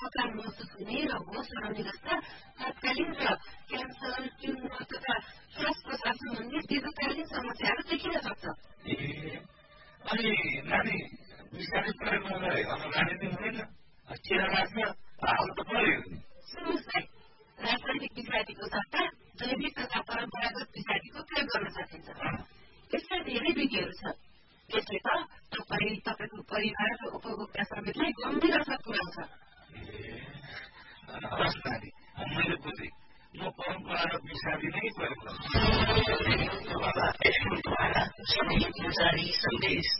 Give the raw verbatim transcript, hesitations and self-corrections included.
थकान महसुस हुने र होस हराउने जस्ता तत्कालीन र क्यान्सर, ट्युमर तथा श्वास प्रश्वास सम्बन्धी दीर्घकालीन समस्याहरू देखिन सक्छ। अनि नानी विषादी प्रयोग नगरे अनुगाडी हुँदैन, चिरा राख्न हाल त पर्यो नि। सुन्नुहोस् भाइ, रासायनिक विषादीको सट्टा जैविक तथा परम्परागत विषादीको प्रयोग गर्न सकिन्छ। यसका धेरै विधिहरू छन्। यसले त तपाईँ, तपाईँको परिवार र उपभोक्ता समेतलाई गम्भीर असर पुर्याउँछ। हवस् नानी, मैले बुझेँ। म परम्परागत विषादी नै प्रयोग गर्छु। सबै पुजारी सन्देश